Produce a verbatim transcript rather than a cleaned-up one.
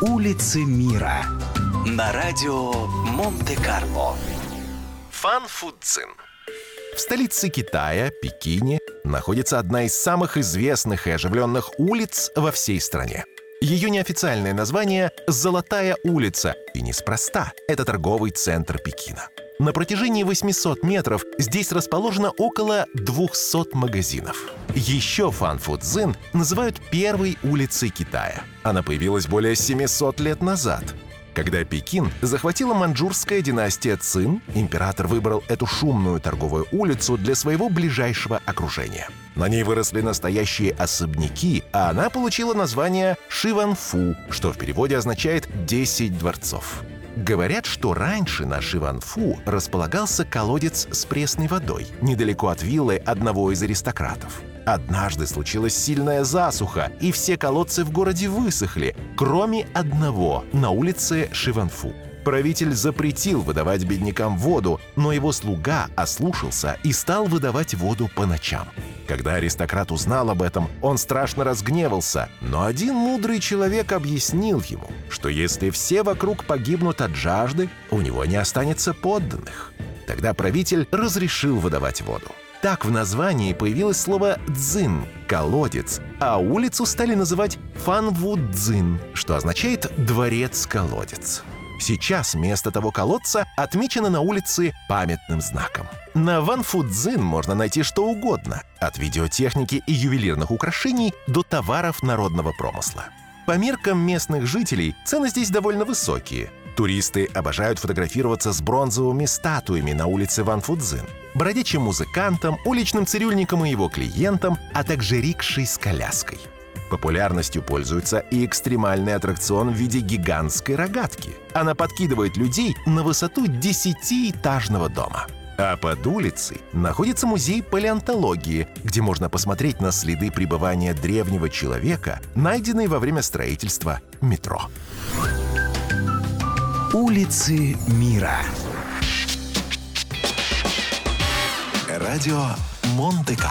Улицы мира на радио Монте-Карло. Фанфудзин. В столице Китая, Пекине, находится одна из самых известных и оживленных улиц во всей стране. Ее неофициальное название – «Золотая улица», и неспроста – это торговый центр Пекина. На протяжении восьмисот метров здесь расположено около двухсот магазинов. Еще Фанфудзин называют первой улицей Китая. Она появилась более семисот лет назад. Когда Пекин захватила маньчжурская династия Цин, император выбрал эту шумную торговую улицу для своего ближайшего окружения. На ней выросли настоящие особняки, а она получила название Шиванфу, что в переводе означает «десять дворцов». Говорят, что раньше на Шиванфу располагался колодец с пресной водой, недалеко от виллы одного из аристократов. Однажды случилась сильная засуха, и все колодцы в городе высохли, кроме одного на улице Шиванфу. Правитель запретил выдавать беднякам воду, но его слуга ослушался и стал выдавать воду по ночам. Когда аристократ узнал об этом, он страшно разгневался, но один мудрый человек объяснил ему, что если все вокруг погибнут от жажды, у него не останется подданных. Тогда правитель разрешил выдавать воду. Так в названии появилось слово «дзин» — «колодец», а улицу стали называть Фанфудзин, что означает «дворец-колодец». Сейчас место того колодца отмечено на улице памятным знаком. На Фанфудзин можно найти что угодно, от видеотехники и ювелирных украшений до товаров народного промысла. По меркам местных жителей цены здесь довольно высокие. Туристы обожают фотографироваться с бронзовыми статуями на улице Фанфудзин, бродячим музыкантом, уличным цирюльником и его клиентам, а также рикшей с коляской. Популярностью пользуется и экстремальный аттракцион в виде гигантской рогатки. Она подкидывает людей на высоту десятиэтажного дома. А под улицей находится музей палеонтологии, где можно посмотреть на следы пребывания древнего человека, найденные во время строительства метро. Улицы мира. Радио Монте-Карло.